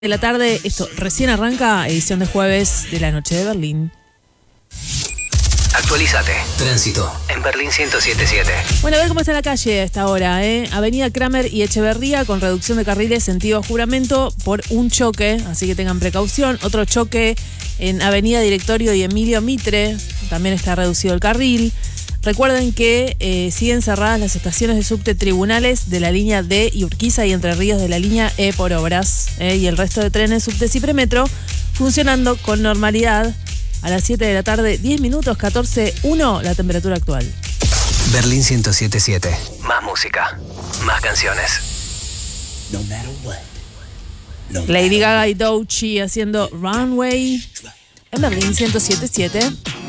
de la tarde, esto recién arranca, edición de jueves de la noche de Berlín. Actualízate. Tránsito en Berlín 107.7. Bueno, a ver cómo está la calle a esta hora, ¿eh? Avenida Kramer y Echeverría con reducción de carriles sentido Juramento por un choque, así que tengan precaución. Otro choque en Avenida Directorio y Emilio Mitre, también está reducido el carril. Recuerden que siguen cerradas las estaciones de subte Tribunales de la línea D y Urquiza y Entre Ríos de la línea E por obras. Y el resto de trenes subtes y premetro funcionando con normalidad. A las 7 de la tarde, 10 minutos, 14:1 la temperatura actual. Berlín 107.7. Más música, más canciones. No matter what. No Lady matter Gaga y Doechii haciendo Runway en Berlín 107.7.